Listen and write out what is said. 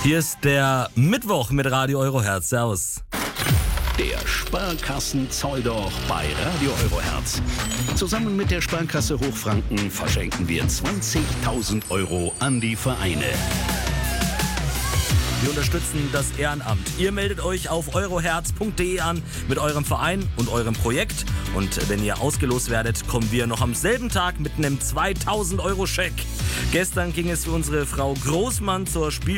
Hier ist der Mittwoch mit Radio Eurohertz. Servus. Der Sparkassen-Zolldoch bei Radio Eurohertz. Zusammen mit der Sparkasse Hochfranken verschenken wir 20.000 Euro an die Vereine. Wir unterstützen das Ehrenamt. Ihr meldet euch auf eurohertz.de an mit eurem Verein und eurem Projekt. Und wenn ihr ausgelost werdet, kommen wir noch am selben Tag mit einem 2.000 Euro Scheck. Gestern ging es für unsere Frau Großmann zur